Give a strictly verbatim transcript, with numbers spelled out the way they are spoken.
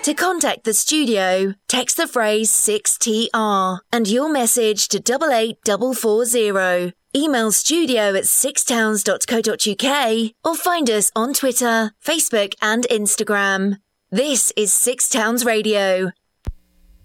To contact the studio, text the phrase six T R and your message to double eight double four zero. Email studio at sixtowns dot co dot uk or find us on Twitter, Facebook and Instagram. This is Six Towns Radio,